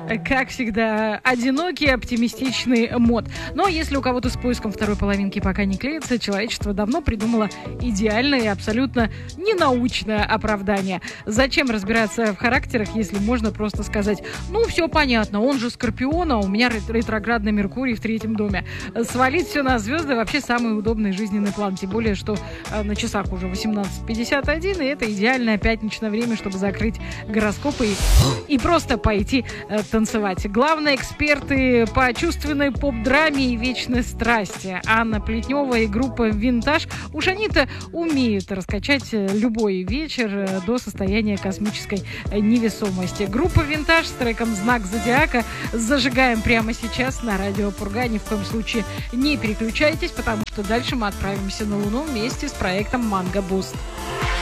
Как всегда, одинокий, оптимистичный мод. Но если у кого-то с поиском второй половинки пока не клеится, человечество давно придумало идеальное и абсолютно ненаучное оправдание. Зачем разбираться в характерах, если можно просто сказать: ну, все понятно, он же Скорпион, а у меня ретроградный Меркурий в 3-м доме. Свалить все на звезды вообще самый удобный жизненный план. Тем более, что на часах уже 18:51, и это идеальное пятничное время, чтобы закрыть гороскопы и просто пойти танцевать. Главные эксперты по чувственной поп-драме и вечной страсти Анна Плетнева и группа «Винтаж». Уж они-то умеют раскачать любой вечер до состояния космической невесомости. Группа «Винтаж» с треком «Знак зодиака» зажигаем прямо сейчас на радио Пурга. Ни в коем случае не переключайтесь, потому что дальше мы отправимся на Луну вместе с проектом «Манго Буст».